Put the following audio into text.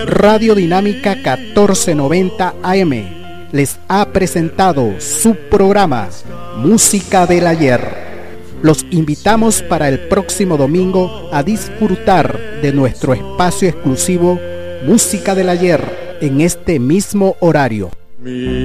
Radio Dinámica 1490 AM les ha presentado su programa Música del Ayer. Los invitamos para el próximo domingo a disfrutar de nuestro espacio exclusivo Música del Ayer en este mismo horario.